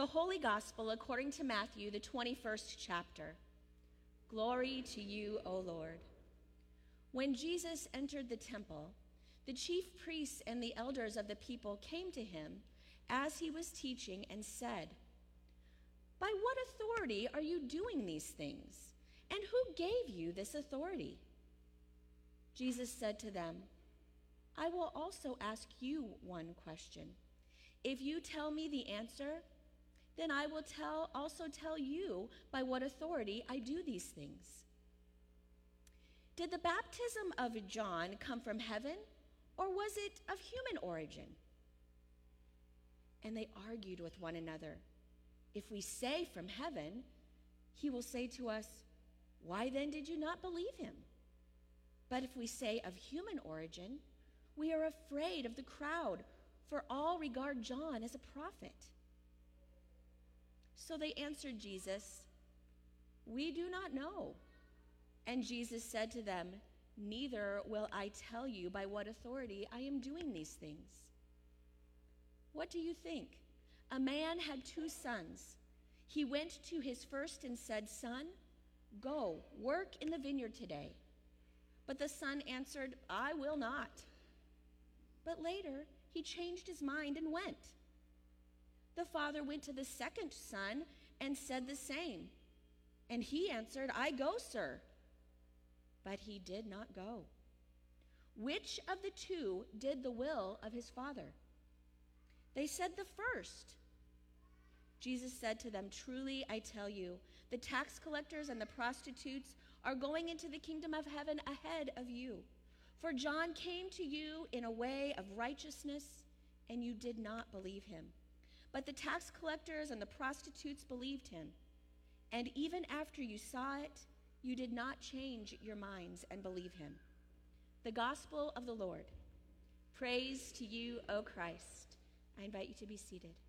The Holy Gospel according to Matthew, the 21st chapter. Glory to you, O Lord. When Jesus entered the temple, the chief priests and the elders of the people came to him as he was teaching and said, "By what authority are you doing these things? And who gave you this authority?" Jesus said to them, "I will also ask you one question. If you tell me the answer, then I will also tell you by what authority I do these things. Did the baptism of John come from heaven, or was it of human origin?" And they argued with one another. "If we say from heaven, he will say to us, 'Why then did you not believe him?' But if we say of human origin, we are afraid of the crowd, for all regard John as a prophet." So they answered Jesus, "We do not know." And Jesus said to them, "Neither will I tell you by what authority I am doing these things. What do you think? A man had 2 sons. He went to his first and said, 'Son, go, work in the vineyard today.' But the son answered, 'I will not.' But later he changed his mind and went. The father went to the second son and said the same. And he answered, 'I go, sir.' But he did not go. Which of the 2 did the will of his father?" They said, "The first." Jesus said to them, "Truly I tell you, the tax collectors and the prostitutes are going into the kingdom of heaven ahead of you. For John came to you in a way of righteousness, and you did not believe him. But the tax collectors and the prostitutes believed him. And even after you saw it, you did not change your minds and believe him." The gospel of the Lord. Praise to you, O Christ. I invite you to be seated.